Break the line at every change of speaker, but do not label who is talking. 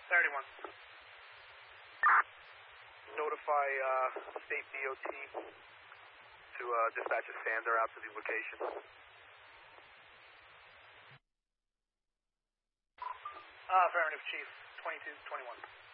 31.
Notify State DOT to dispatch a Sander out to the location.
Affirmative, Chief. 2221.